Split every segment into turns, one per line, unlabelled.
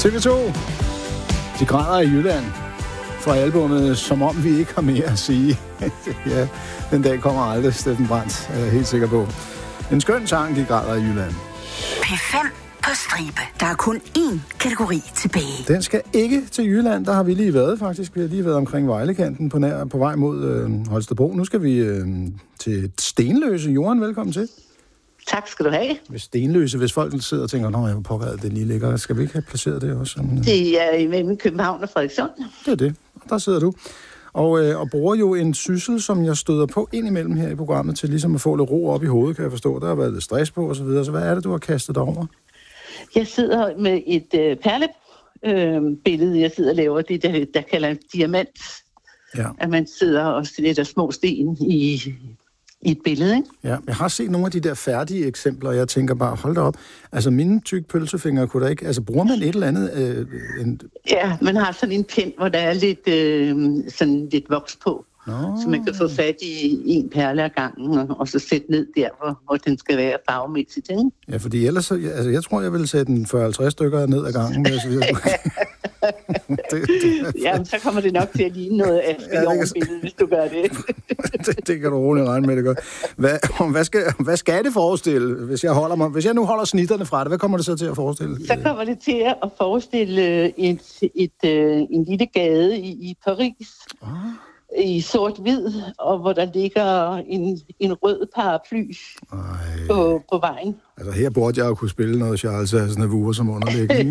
TV2. De græder i Jylland fra albummet, som om vi ikke har mere at sige. Ja, den dag kommer aldrig, Steffen Brandt, er jeg helt sikker på. En skøn sang, De græder i Jylland.
P5 på stribe. Der er kun én kategori tilbage.
Den skal ikke til Jylland. Der har vi lige været, faktisk. Vi har lige været omkring Vejlekanten på vej mod Holstebro. Nu skal vi til Stenløse. Johan, velkommen til.
Tak skal du have.
Ved Stenløse, hvis folk sidder og tænker, nå, jeg var pågået, den lige ligger. Skal vi ikke have placeret det også?
Det er imellem København og Frederikssund.
Det er det. Der sidder du. Og bruger jo en syssel, som jeg støder på indimellem her i programmet, til ligesom at få lidt ro op i hovedet, kan jeg forstå. Der har været lidt stress på og så videre. Så hvad er det, du har kastet dig over?
Jeg sidder med et perlebillede, jeg sidder og laver. Det, der kalder en diamant. Ja. At man sidder og sætter små sten i et billede, ikke?
Ja, jeg har set nogle af de der færdige eksempler, og jeg tænker bare, hold da op. Altså, mine tykke pølsefingre kunne da ikke... Altså, bruger man et eller andet...
Ja, man har sådan en pind, hvor der er lidt voks på. Så man kan få fat i en perle ad gangen, og så sætte ned der, hvor den skal være farvemæssigt, ikke?
Ja, fordi ellers... Altså, jeg tror, jeg ville sætte en 40-50 stykker ned ad gangen.
Jamen, så kommer det nok til at ligne noget af billedet, hvis du gør det.
det kan du roligt regne med, det gør. Hvad skal det forestille, hvis jeg nu holder snitterne fra det? Hvad kommer det så til at forestille?
Så kommer det til at forestille en lille gade i Paris. I sort-hvid, og hvor der ligger en rød paraply på vejen.
Altså her burde jeg jo kunne spille noget Charles Aznavour som underlæggende.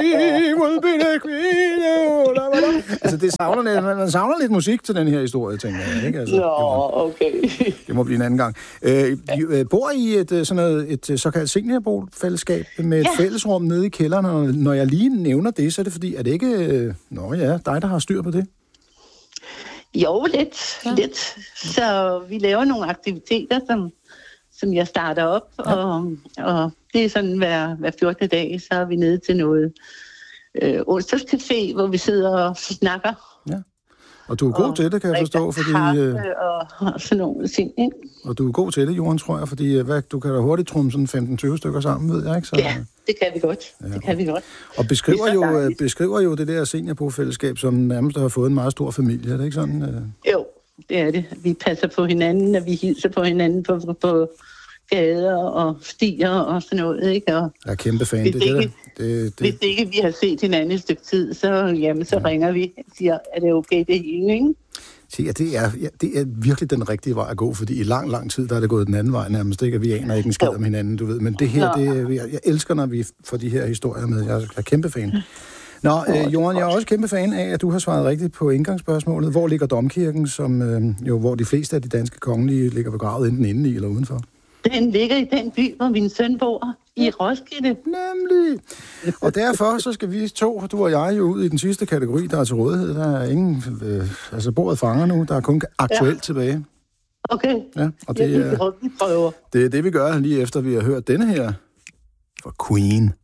Altså man savner lidt musik til den her historie, tænker jeg. Ikke? Altså,
okay.
Det må blive en anden gang. Bor I et såkaldt seniorbofællesskab med et fællesrum nede i kælderen, og når jeg lige nævner det, så er det fordi, at det ikke dig, der har styr på det?
Jo, lidt. Så vi laver nogle aktiviteter, som jeg starter op, og det er sådan hver 14. dag, så er vi nede til noget onsdagscafé, hvor vi sidder og snakker.
Ja. Og du er god til det, kan jeg forstå, fordi...
og sådan nogle ting, ikke?
Og du er god til det, Johan, tror jeg, fordi du kan da hurtigt trumme sådan 15-20 stykker sammen, ved jeg, ikke? Så,
ja, det kan vi godt. Ja. Det kan vi godt.
Og beskriver jo det der seniorbofællesskab, som nærmest har fået en meget stor familie, er det ikke sådan?
Jo, det er det. Vi passer på hinanden, og vi hilser på hinanden på gader og stier og sådan noget, ikke? Og
jeg er kæmpe fan.
Hvis ikke vi har set hinanden et stykke tid, så ringer vi og siger, er det okay det hele, ikke?
Se, det er virkelig den rigtige vej at gå, fordi i lang tid, der er det gået den anden vej nærmest, ikke? At vi aner ikke en skid om hinanden, du ved. Men det her, jeg elsker, når vi får de her historier med. Jeg er kæmpe fan. Nå, Johan, jeg er også kæmpe fan af, at du har svaret rigtigt på indgangsspørgsmålet. Hvor ligger Domkirken, hvor de fleste af de danske kongelige ligger begravet, enten inde i eller udenfor?
Den ligger i den by, hvor min søn bor, i Roskilde.
Nemlig. Og derfor så skal vi to, du og jeg, jo ud i den sidste kategori, der er til rådighed. Der er ingen... bordet fanger nu. Der er kun aktuelt tilbage.
Okay.
Ja, og det er det, vi gør lige efter, vi har hørt denne her fra Queen.